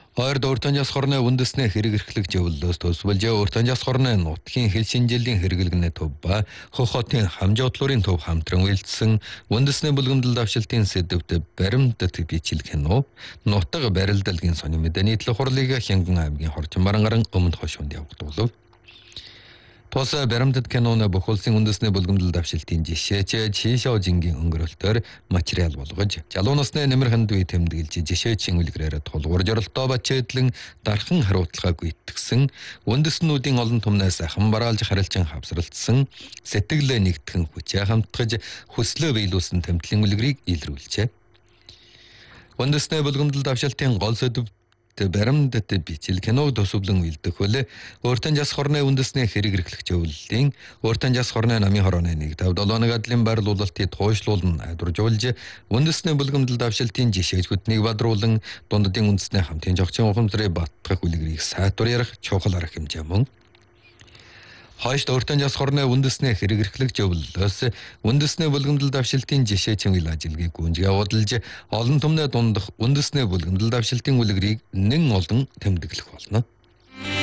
Ойрд уртан жас хорны үндэснээ хэрэг эрхлэг зөвлөлөөс төсвөлж уртан жас хорны нутгийн хэл шинжиллийн хэрэглэгнээ төв ба хөх хотын хамжуудлуурын төв хамтран үйлдсэн үндэсний бүлгэмдэл давшилтын сэдвт баримтат бичил кино нутаг барилдалгийн сони мэдээний төлөх хурлыг Хянган аймгийн Хорчин Барангарын өмнө хошуунд явагдуулав. Тус баримтат киноны бүх улсын үндэсний бүлгэмдэл давшилтын жишээч Чишаожингийн өнгөрөлтөөр материал болгож, залуу насны нэмэр хандвий тэмдэглэж жишээчийн үлгэрээр тулгуур жоролтоо бачаадлан дархан хариуцлага гүйтгэсэн үндэснүүдийн олон түмнээс ахын бараалж харилцан хавсралцсан сэтгэлээ нэгтгэн хүчээ хамтгаж хүслөө биелүүлсэн тэмдлийн үлгэрийг илрүүлжээ. Үндэсний бүлгэмдэл давшилтын гол сэдв баримтат бичил киног төсөвлөн үйлдэх хөлөө уртан жас хорны үндэсний хэрэг эрхлэх зөвлөлийн уртан жас хорны намын хорооны 157 адлын байрлуулалтыг туушлуулан найдваржуулж үндэсний бүлгэмдэл давшилтын жишээчгүүднийг бадруулан дунддын үндэсний хамтын жогчийн ухамсарыг баттгах үлгэрийг сайтвар ярих чухал арга хэмжээ мөн. Хойш уртан жас хорны үндэсний хэрэг эрхлэх зөвлөлөөс үндэсний бүлгэмдэл давшилтын жишээчийн үйл ажиллагааг гүнжгээ удалж олон түмний дундах үндэсний бүлгэмдэл давшилтын үлгэрийг нэн олон тэмдэглэх болно.